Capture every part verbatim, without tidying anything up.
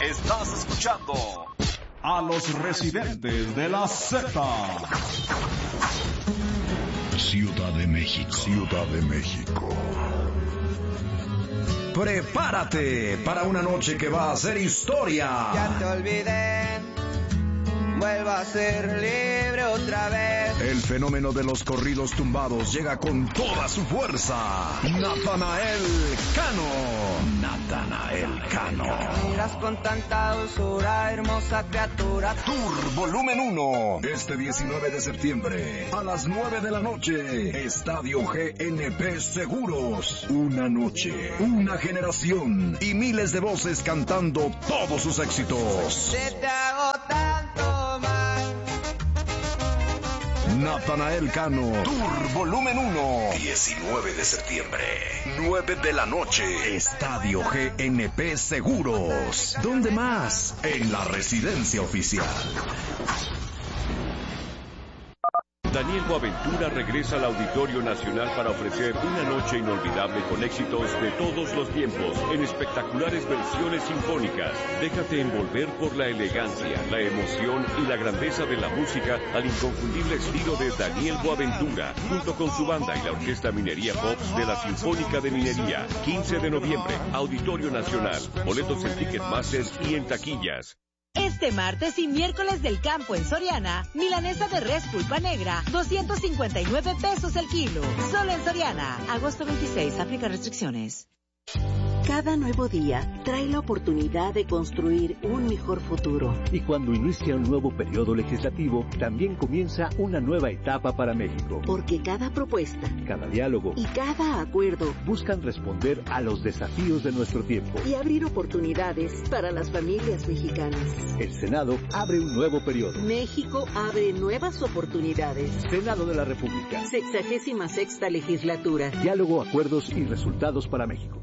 Estás escuchando a los residentes de la Z. Ciudad de México. Ciudad de México. Prepárate para una noche que va a ser historia. Ya te olvidé, vuelvo a ser libre otra vez. El fenómeno de los corridos tumbados llega con toda su fuerza. Natanael Cano. Natanael Cano. Miras con tanta dulzura, hermosa criatura. Tour Volumen uno. Este diecinueve de septiembre, a las nueve de la noche. Estadio G N P Seguros. Una noche, una generación y miles de voces cantando todos sus éxitos. Se te hago tanto mal. Natanael Cano. Tour Volumen uno. diecinueve de septiembre. nueve de la noche. Estadio G N P Seguros. ¿Dónde más? En la residencia oficial. Daniel Boaventura regresa al Auditorio Nacional para ofrecer una noche inolvidable con éxitos de todos los tiempos en espectaculares versiones sinfónicas. Déjate envolver por la elegancia, la emoción y la grandeza de la música al inconfundible estilo de Daniel Boaventura, junto con su banda y la Orquesta Minería Pops de la Sinfónica de Minería. quince de noviembre, Auditorio Nacional. Boletos en Ticketmaster y en taquillas. Este martes y miércoles del campo en Soriana, milanesa de res pulpa negra, doscientos cincuenta y nueve pesos el kilo. Solo en Soriana. Agosto veintiséis, aplica restricciones. Cada nuevo día trae la oportunidad de construir un mejor futuro. Y cuando inicia un nuevo periodo legislativo, también comienza una nueva etapa para México. Porque cada propuesta, cada diálogo y cada acuerdo buscan responder a los desafíos de nuestro tiempo y abrir oportunidades para las familias mexicanas. El Senado abre un nuevo periodo. México abre nuevas oportunidades. Senado de la República. Sexagésima sexta legislatura. Diálogo, acuerdos y resultados para México.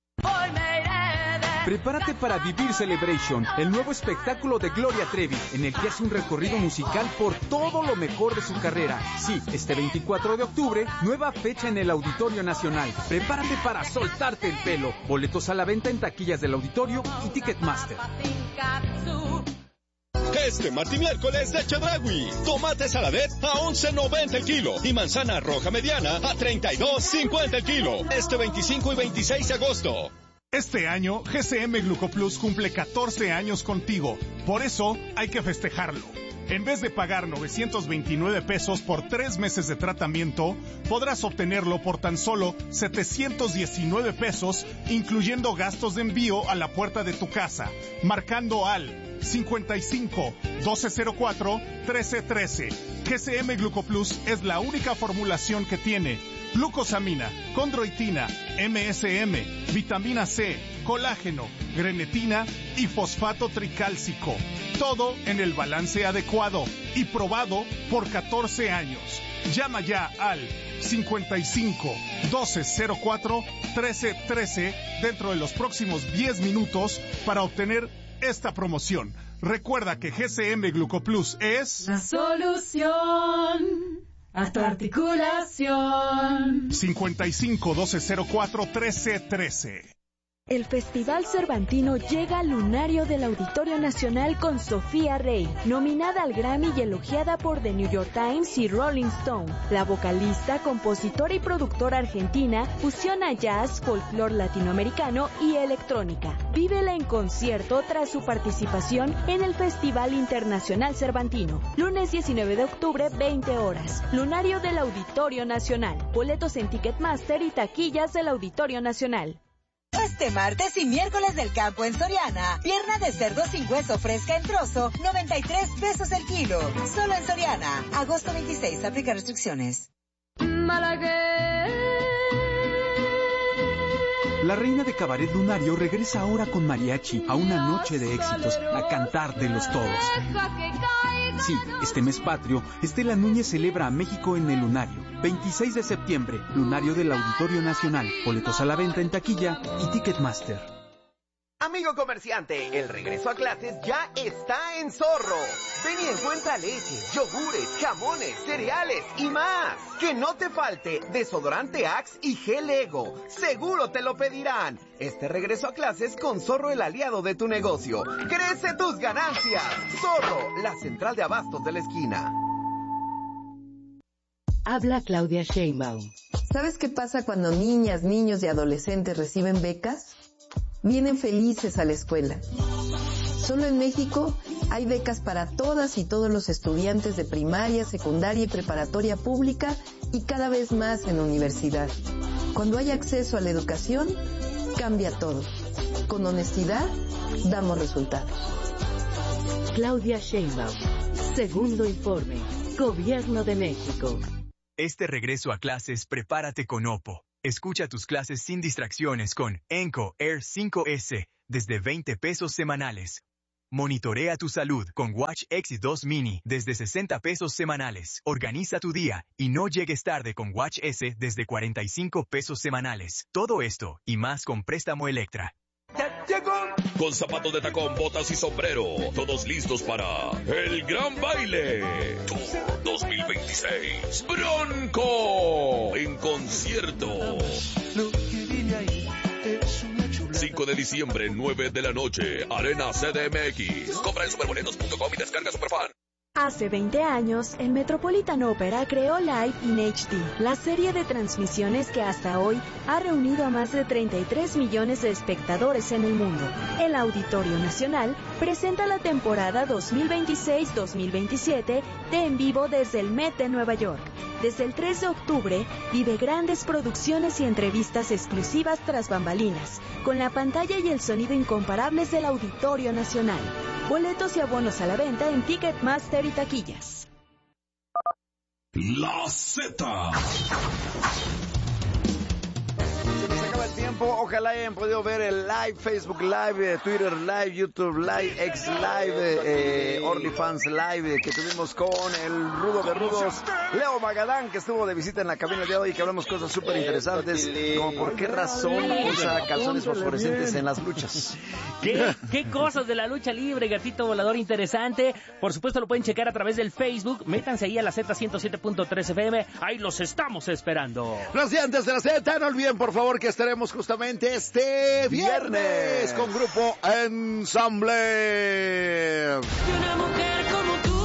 Prepárate para vivir Celebration, el nuevo espectáculo de Gloria Trevi, en el que hace un recorrido musical por todo lo mejor de su carrera. Sí, este veinticuatro de octubre, nueva fecha en el Auditorio Nacional. Prepárate para soltarte el pelo. Boletos a la venta en taquillas del Auditorio y Ticketmaster. Este martes miércoles de Chedraui, tomate saladet a once noventa el kilo y manzana roja mediana a treinta y dos cincuenta el kilo. Este veinticinco y veintiséis de agosto. Este año, G C M Glucoplus cumple catorce años contigo. Por eso, hay que festejarlo. En vez de pagar novecientos veintinueve pesos por tres meses de tratamiento, podrás obtenerlo por tan solo setecientos diecinueve pesos, incluyendo gastos de envío a la puerta de tu casa, marcando al cincuenta y cinco, doce cero cuatro, trece trece. G C M Glucoplus es la única formulación que tiene glucosamina, condroitina, M S M, vitamina C, colágeno, grenetina y fosfato tricálcico. Todo en el balance adecuado y probado por catorce años. Llama ya al cincuenta y cinco, doce cero cuatro, trece trece dentro de los próximos diez minutos para obtener esta promoción. Recuerda que G C M Glucoplus es la solución a tu articulación. cincuenta y cinco, doce cero cuatro, trece trece. El Festival Cervantino llega al lunario del Auditorio Nacional con Sofía Rey, nominada al Grammy y elogiada por The New York Times y Rolling Stone. La vocalista, compositora y productora argentina fusiona jazz, folclore latinoamericano y electrónica. Vívela en concierto tras su participación en el Festival Internacional Cervantino. Lunes diecinueve de octubre, veinte horas. Lunario del Auditorio Nacional. Boletos en Ticketmaster y taquillas del Auditorio Nacional. Este martes y miércoles del campo en Soriana, pierna de cerdo sin hueso fresca en trozo, noventa y tres pesos el kilo. Solo en Soriana. Agosto veintiséis, aplica restricciones. La reina de Cabaret Lunario regresa ahora con mariachi a una noche de éxitos, a cantártelos todos. Sí, este mes patrio, Estela Núñez celebra a México en el Lunario. veintiséis de septiembre, Lunario del Auditorio Nacional. Boletos a la venta en taquilla y Ticketmaster. Amigo comerciante, el regreso a clases ya está en Zorro. Ven y encuentra leche, yogures, jamones, cereales y más. Que no te falte desodorante Axe y gel Ego. Seguro te lo pedirán. Este regreso a clases con Zorro, el aliado de tu negocio. ¡Crece tus ganancias! Zorro, la central de abastos de la esquina. Habla Claudia Sheinbaum. ¿Sabes qué pasa cuando niñas, niños y adolescentes reciben becas? Vienen felices a la escuela. Solo en México hay becas para todas y todos los estudiantes de primaria, secundaria y preparatoria pública y cada vez más en universidad. Cuando hay acceso a la educación, cambia todo. Con honestidad, damos resultados. Claudia Sheinbaum. Segundo informe. Gobierno de México. Este regreso a clases, prepárate con Oppo. Escucha tus clases sin distracciones con Enco Air cinco ese desde veinte pesos semanales. Monitorea tu salud con Watch X dos Mini desde sesenta pesos semanales. Organiza tu día y no llegues tarde con Watch S desde cuarenta y cinco pesos semanales. Todo esto y más con Préstamo Electra. Con zapatos de tacón, botas y sombrero, todos listos para el gran baile Tour dos mil veintiséis. Bronco en concierto. cinco de diciembre, nueve de la noche, Arena C D M X. Compra en superboletos punto com y descarga Superfan. Hace veinte años, el Metropolitan Opera creó Live in H D, la serie de transmisiones que hasta hoy ha reunido a más de treinta y tres millones de espectadores en el mundo. El Auditorio Nacional presenta la temporada dos mil veintiséis dos mil veintisiete de En Vivo desde el Met de Nueva York. Desde el tres de octubre, vive grandes producciones y entrevistas exclusivas tras bambalinas, con la pantalla y el sonido incomparables del Auditorio Nacional. Boletos y abonos a la venta en Ticketmaster y taquillas. La Z. Se nos acaba el tiempo. Ojalá hayan podido ver el live, Facebook Live, eh, Twitter Live, YouTube Live, X Live, eh, OnlyFans Live eh, que tuvimos con el rudo de rudos, Leo Magadán, que estuvo de visita en la cabina el día de hoy, que hablamos cosas súper interesantes, como por qué razón usa calzones fosforescentes en las luchas. ¿Qué, qué cosas de la lucha libre, gatito volador interesante. Por supuesto lo pueden checar a través del Facebook. Métanse ahí a la Z ciento siete punto tres F M. Ahí los estamos esperando. Los dientes de la Z, no olviden por favor que estaremos justamente este viernes con Grupo Ensamble. Una mujer como tú.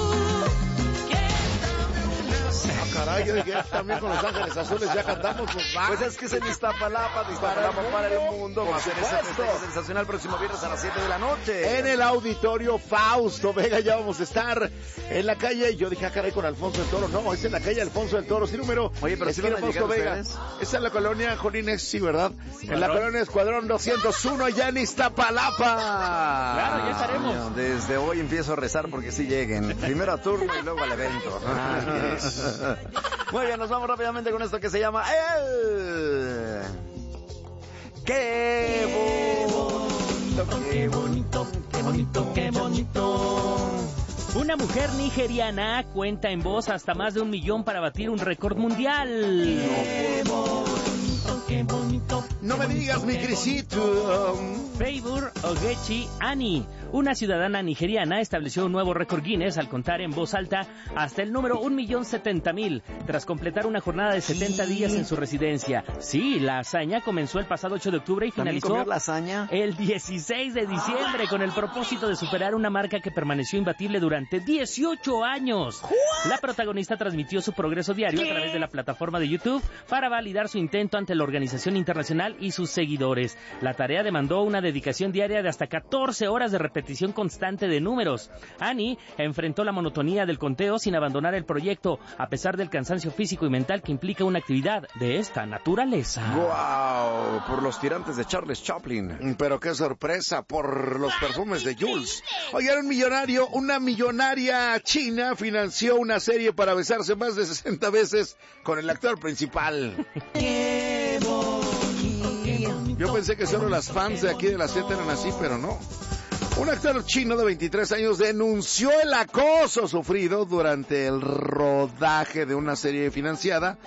Caray, yo dije, también con Los Ángeles Azules ya cantamos, pues va. Pues es que es en Iztapalapa, de Iztapalapa para el mundo. Va a ser ese festejo sensacional próximo viernes a las siete de la noche. En el Auditorio Fausto Vega ya vamos a estar en la calle. Yo dije, ah, caray, con Alfonso del Toro. No, es en la calle Alfonso del Toro. Sí, número. Oye, pero si van a llegar ustedes. Es en la colonia Jolines, sí, ¿verdad? En la colonia Escuadrón doscientos uno, allá en Iztapalapa. Claro, ya estaremos. Desde hoy empiezo a rezar porque sí lleguen. Primero a turno y luego al evento. Ah, muy bien, nos vamos rápidamente con esto que se llama el... ¡Qué bonito, qué bonito, qué bonito, qué bonito! Una mujer nigeriana cuenta en voz hasta más de un millón para batir un récord mundial. ¡Qué bonito, qué bonito! No me digas, mi Crisito. Favour Ogechi Ani, una ciudadana nigeriana, estableció un nuevo récord Guinness al contar en voz alta hasta el número un millón setenta mil, tras completar una jornada de setenta días en su residencia. Sí, la hazaña comenzó el pasado ocho de octubre y finalizó la hazaña? el dieciséis de diciembre con el propósito de superar una marca que permaneció imbatible durante dieciocho años. ¿What? La protagonista transmitió su progreso diario ¿Qué? a través de la plataforma de YouTube para validar su intento ante la organización internacional y sus seguidores. La tarea demandó una dedicación diaria de hasta catorce horas de repetición constante de números. Annie enfrentó la monotonía del conteo sin abandonar el proyecto, a pesar del cansancio físico y mental que implica una actividad de esta naturaleza. ¡Wow! Por los tirantes de Charles Chaplin. Pero qué sorpresa, por los perfumes de Jules. Oigan, un millonario, una millonaria china financió una serie para besarse más de sesenta veces con el actor principal. Qué bonito, qué bonito. Yo pensé que solo las fans de aquí de la Z eran así, pero no. Un actor chino de veintitrés años denunció el acoso sufrido durante el rodaje de una serie financiada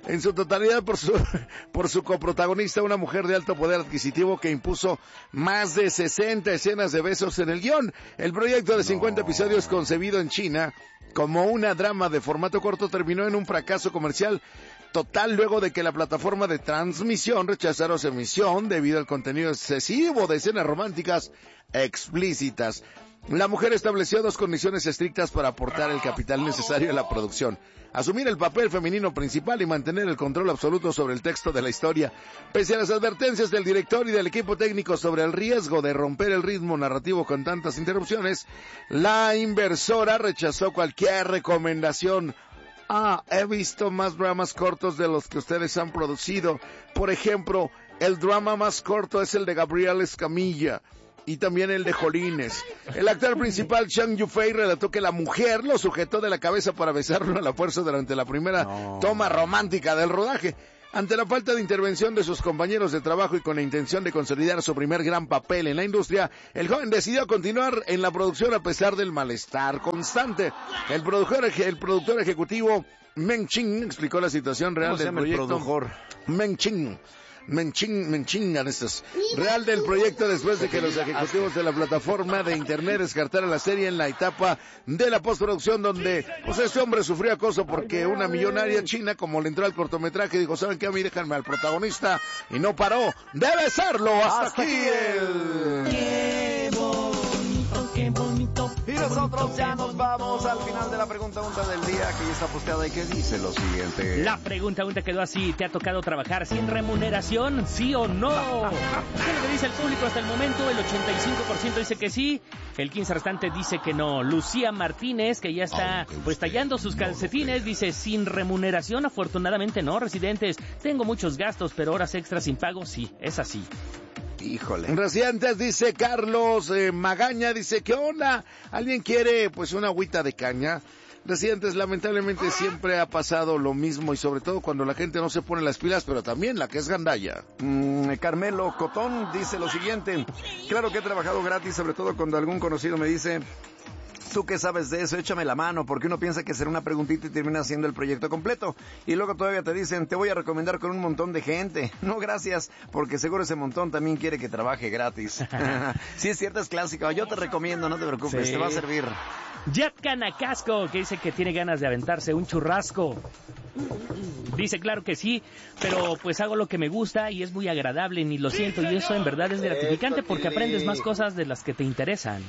en su totalidad por su, por su coprotagonista, una mujer de alto poder adquisitivo que impuso más de sesenta escenas de besos en el guión. El proyecto de cincuenta no. episodios concebido en China como una drama de formato corto terminó en un fracaso comercial total luego de que la plataforma de transmisión rechazara su emisión debido al contenido excesivo de escenas románticas explícitas. La mujer estableció dos condiciones estrictas para aportar el capital necesario a la producción: asumir el papel femenino principal y mantener el control absoluto sobre el texto de la historia. Pese a las advertencias del director y del equipo técnico sobre el riesgo de romper el ritmo narrativo con tantas interrupciones, la inversora rechazó cualquier recomendación. Ah, he visto más dramas cortos de los que ustedes han producido. Por ejemplo, el drama más corto es el de Gabriel Escamilla. Y también el de Jolines. El actor principal, Chang Yufei, relató que la mujer lo sujetó de la cabeza para besarlo a la fuerza durante la primera no. toma romántica del rodaje. Ante la falta de intervención de sus compañeros de trabajo y con la intención de consolidar su primer gran papel en la industria, el joven decidió continuar en la producción a pesar del malestar constante. El productor, el productor ejecutivo Meng Ching explicó la situación real del proyecto. El productor? Meng Ching. Menching, menchingan estos. Real del proyecto después de que los ejecutivos de la plataforma de internet descartaran la serie en la etapa de la postproducción, donde pues este hombre sufrió acoso porque una millonaria china, como le entró al cortometraje, dijo: ¿saben qué? A mí déjenme al protagonista, y no paró de besarlo hasta, hasta aquí el... Qué bonito, qué bonito. Y nosotros ya nos vamos al final de la pregunta unta del día, que ya está posteada y que dice lo siguiente. La pregunta unta quedó así: ¿te ha tocado trabajar sin remuneración? ¿Sí o no? ¿Qué es lo que dice el público hasta el momento? El ochenta y cinco por ciento dice que sí, el quince por ciento restante dice que no. Lucía Martínez, que ya está pues tallando sus calcetines, dice: sin remuneración, afortunadamente no, residentes. Tengo muchos gastos, pero horas extras sin pago, sí, es así. Híjole. Residentes, dice Carlos eh, Magaña, dice: ¿qué onda? ¿Alguien quiere pues una agüita de caña? Residentes, lamentablemente siempre ha pasado lo mismo, y sobre todo cuando la gente no se pone las pilas, pero también la que es gandalla. Mm, Carmelo Cotón dice lo siguiente: claro que he trabajado gratis, sobre todo cuando algún conocido me dice: ¿tú qué sabes de eso? Échame la mano, porque uno piensa que será una preguntita y termina haciendo el proyecto completo. Y luego todavía te dicen: te voy a recomendar con un montón de gente. No, gracias, porque seguro ese montón también quiere que trabaje gratis. Sí, es cierto, es clásico. Yo te recomiendo, no te preocupes, sí. Te va a servir. Yatkan Acasco, que dice que tiene ganas de aventarse un churrasco. Dice: claro que sí, pero pues hago lo que me gusta y es muy agradable, ni lo siento, y eso en verdad es gratificante porque aprendes más cosas de las que te interesan.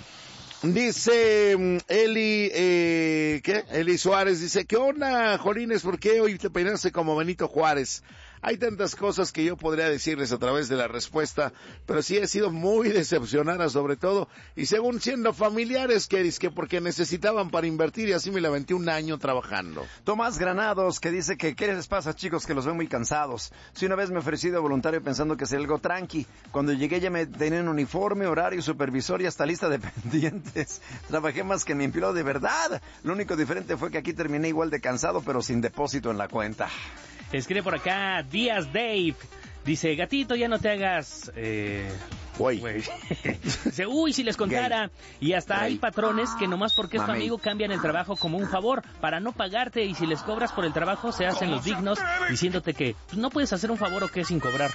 Dice Eli, eh, ¿qué? Eli Suárez, dice: ¿qué onda, Jolines? ¿Por qué hoy te peinaste como Benito Juárez? Hay tantas cosas que yo podría decirles a través de la respuesta, pero sí he sido muy decepcionada sobre todo, y según siendo familiares, que es que porque necesitaban para invertir, y así me la aventé un año trabajando. Tomás Granados, que dice que ¿qué les pasa, chicos, que los ven muy cansados? Si una vez me ofrecí de voluntario pensando que sería algo tranqui, cuando llegué ya me tenían uniforme, horario, supervisor y hasta lista de pendientes. Trabajé más que mi empleo de verdad. Lo único diferente fue que aquí terminé igual de cansado, pero sin depósito en la cuenta. Escribe por acá Díaz Dave. Dice: gatito, ya no te hagas... Eh... Uy. Dice: uy, si les contara. Gay. Y hasta Gay. Hay patrones que nomás porque es tu Mami. amigo cambian el trabajo como un favor para no pagarte, y si les cobras por el trabajo se hacen los dignos diciéndote que pues, no puedes hacer un favor o que sin cobrar.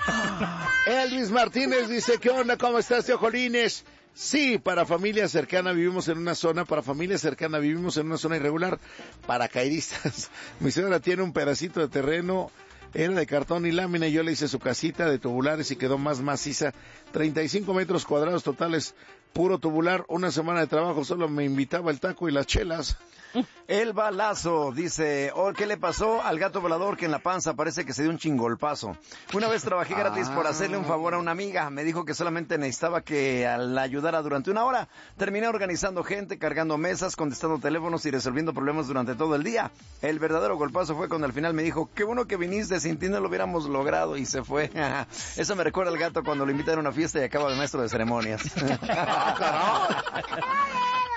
Elvis Martínez dice: ¿qué onda? ¿Cómo estás, tío Jolines? Sí, para familia cercana vivimos en una zona, para familia cercana vivimos en una zona irregular, paracaidistas. Mi señora tiene un pedacito de terreno, era de cartón y lámina, y yo le hice su casita de tubulares y quedó más maciza, treinta y cinco metros cuadrados totales, puro tubular. Una semana de trabajo solo me invitaba el taco y las chelas. El Balazo dice: oh, ¿qué le pasó al gato volador que en la panza parece que se dio un chingolpazo? Una vez trabajé gratis ah. por hacerle un favor a una amiga. Me dijo que solamente necesitaba que la ayudara durante una hora. Terminé organizando gente, cargando mesas, contestando teléfonos y resolviendo problemas durante todo el día. El verdadero golpazo fue cuando al final me dijo: qué bueno que viniste, sin ti no lo hubiéramos logrado, y se fue. Eso me recuerda al gato cuando lo invitan a una fiesta y acaba de maestro de ceremonias.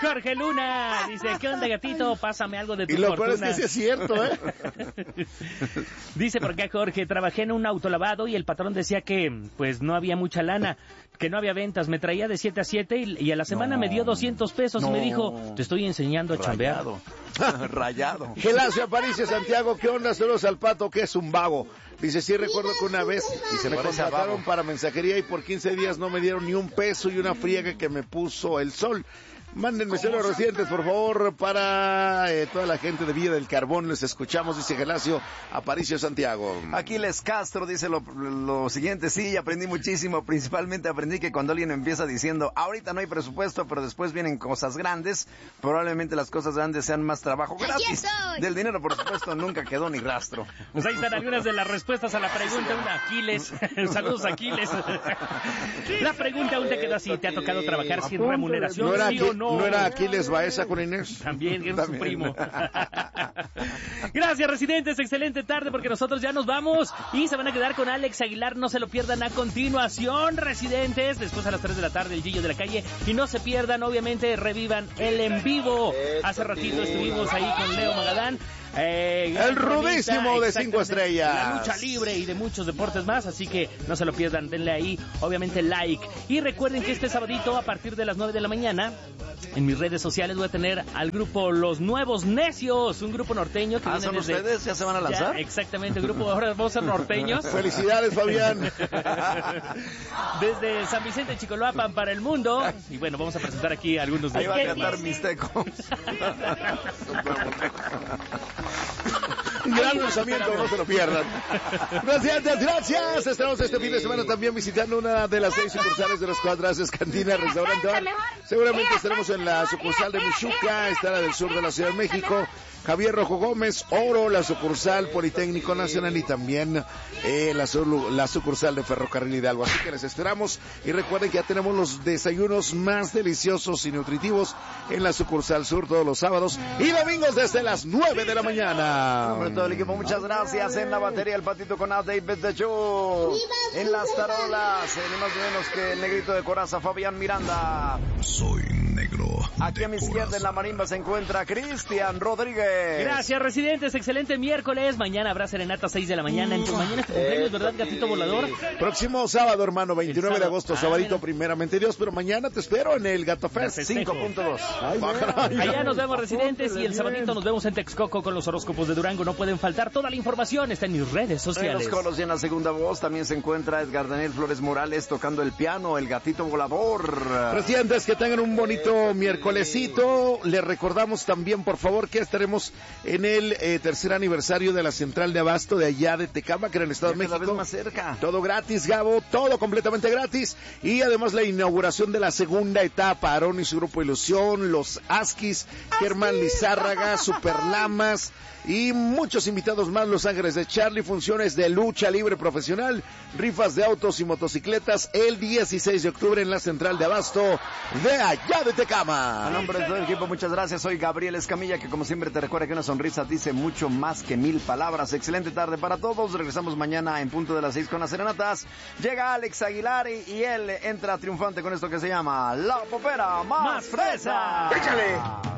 Jorge Luna dice, ¿qué onda, gatito? Pásame algo de tu fortuna. Y lo peor es que sí es cierto, ¿eh? Dice por acá Jorge, trabajé en un autolavado y el patrón decía que pues no había mucha lana, que no había ventas. Me traía de siete a siete y, y a la semana no, me dio doscientos pesos no. y me dijo, te estoy enseñando a chambear. Rayado. Gelacio Aparicio Santiago, ¿qué onda? Saludos al Pato, que es un vago. Dice, sí, recuerdo que una vez y se me contrataron para mensajería y por quince días no me dieron ni un peso y una friega que me puso el sol. Mándenme celos recientes, por favor, para eh, toda la gente de Villa del Carbón. Les escuchamos, dice Gelacio Aparicio Santiago. Aquiles Castro dice lo, lo siguiente, sí, aprendí muchísimo. Principalmente aprendí que cuando alguien empieza diciendo, ahorita no hay presupuesto, pero después vienen cosas grandes, probablemente las cosas grandes sean más trabajo gratis. Del dinero, por supuesto, nunca quedó ni rastro. Pues ahí están algunas de las respuestas a la pregunta. Una, Aquiles. Saludos, Aquiles. La pregunta aún te queda así, ¿te ha tocado trabajar sin remuneración? ¿No era ¿Sí o no? No era Aquiles Baeza con Inés. También, que es su primo. Gracias, residentes. Excelente tarde porque nosotros ya nos vamos y se van a quedar con Alex Aguilar. No se lo pierdan a continuación, residentes. Después a las tres de la tarde, el Gillo de la Calle. Y no se pierdan, obviamente, revivan el en vivo. Hace ratito estuvimos ahí con Leo Magadán. Eh, el rudísimo de cinco estrellas. La lucha libre y de muchos deportes más, así que no se lo pierdan, denle ahí, obviamente, like. Y recuerden que este sabadito, a partir de las nueve de la mañana, en mis redes sociales voy a tener al grupo Los Nuevos Necios, un grupo norteño que ah, viene ¿son desde... ustedes? ¿Ya se van a lanzar? Ya, exactamente, el grupo, ahora vamos a ser norteños. Felicidades, Fabián. Desde San Vicente, Chicoloapan para el mundo. Y bueno, vamos a presentar aquí algunos de ellos. Ahí va a cantar Mixteco. Gran lanzamiento, no se lo pierdan. Gracias, gracias. Estaremos este fin de semana también visitando una de las seis sucursales de los Cuadras, cantina, restaurante. Seguramente estaremos en la sucursal de Michuca, está la del sur de la Ciudad de México. Javier Rojo Gómez, Oro, la sucursal Politécnico Nacional y también eh, la, la sucursal de Ferrocarril Hidalgo. Así que les esperamos y recuerden que ya tenemos los desayunos más deliciosos y nutritivos en la sucursal sur todos los sábados y domingos desde las nueve de la mañana. Hombre, todo el equipo, muchas gracias. En la batería, el Patito con A, David de Show. En las tarolas, ni más ni menos que el negrito de coraza, Fabián Miranda. Soy negro. Aquí a mi izquierda en la marimba se encuentra Cristian Rodríguez. Gracias, residentes. Excelente miércoles. Mañana habrá serenata a seis de la mañana. En tu mañana es tu cumpleaños, ¿verdad, gatito volador? Próximo sábado, hermano, veintinueve de agosto, sabadito, primeramente Dios. Pero mañana te espero en el Gato Fest cinco punto dos. Allá nos vemos, residentes. Y el sabadito nos vemos en Texcoco con los horóscopos de Durango. No pueden faltar. Toda la información está en mis redes sociales. En los coros y en la segunda voz también se encuentra Edgar Daniel Flores Morales tocando el piano, el gatito volador. Residentes, que tengan un bonito miércolesito. Les recordamos también, por favor, que estaremos en el eh, tercer aniversario de la central de abasto de allá de Tecámac, en el Estado de México. Cada vez más cerca. Todo gratis, Gabo, todo completamente gratis. Y además la inauguración de la segunda etapa. Aarón y su grupo Ilusión, los Askis, Germán Lizárraga, Superlamas y muchos invitados más. Los Ángeles de Charlie, funciones de lucha libre profesional, rifas de autos y motocicletas el dieciséis de octubre en la central de abasto de allá de Tecámac. A nombre de todo el equipo, muchas gracias. Soy Gabriel Escamilla, que como siempre te recuerda que una sonrisa dice mucho más que mil palabras. Excelente tarde para todos. Regresamos mañana en punto de las seis con las serenatas. Llega Alex Aguilar y, y él entra triunfante con esto que se llama La Popera Más, más Fresa. ¡Échale!